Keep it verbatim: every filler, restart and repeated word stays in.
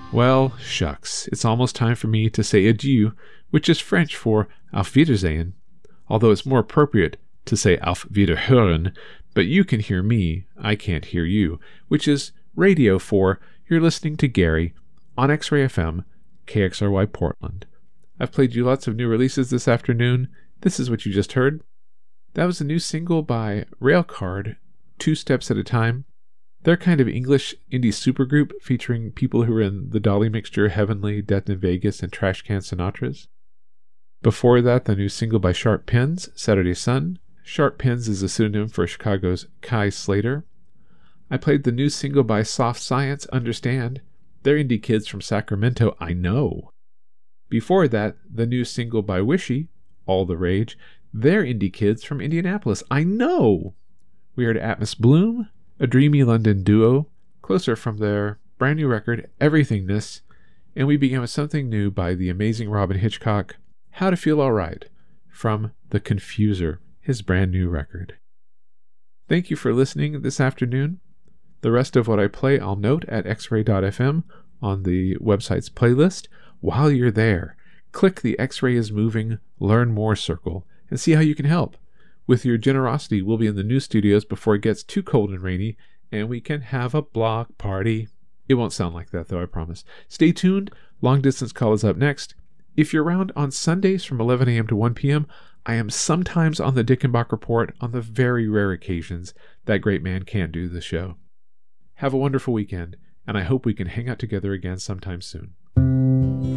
Well, shucks, it's almost time for me to say adieu, which is French for Auf Wiedersehen, although it's more appropriate to say Auf Wiederhören, but you can hear me, I can't hear you, which is radio for you're listening to Gary on X-Ray F M, K X R Y Portland. I've played you lots of new releases this afternoon. This is what you just heard. That was a new single by Railcard, Two Steps at a Time. They're kind of English indie supergroup featuring people who are in the Dolly Mixture, Heavenly, Death in Vegas, and Trash Can Sinatras. Before that, the new single by Sharp Pens, Saturday Sun. Sharp Pens is a pseudonym for Chicago's Kai Slater. I played the new single by Soft Science, Understand. They're indie kids from Sacramento, I know. Before that, the new single by Wishy, All the Rage. They're indie kids from Indianapolis, I know. We heard Atmos Bloom, a dreamy London duo, closer from their brand new record, Everythingness, and we began with something new by the amazing Robin Hitchcock, How to Feel Alright, from The Confuser, his brand new record. Thank you for listening this afternoon. The rest of what I play I'll note at x ray dot f m on the website's playlist. While you're there, click the X-Ray is Moving Learn More circle and see how you can help. With your generosity, we'll be in the new studios before it gets too cold and rainy, and we can have a block party. It won't sound like that, though, I promise. Stay tuned. Long Distance Call is up next. If you're around on Sundays from eleven a.m. to one p.m., I am sometimes on the Dickenbach Report on the very rare occasions that great man can't do the show. Have a wonderful weekend, and I hope we can hang out together again sometime soon.